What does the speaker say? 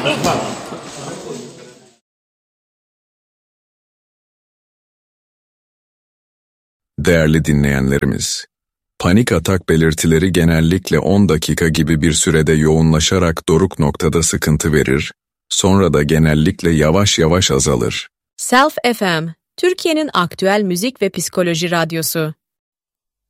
Değerli dinleyenlerimiz, panik atak belirtileri genellikle 10 dakika gibi bir sürede yoğunlaşarak doruk noktada sıkıntı verir, sonra da genellikle yavaş yavaş azalır. Self FM, Türkiye'nin aktüel müzik ve psikoloji radyosu.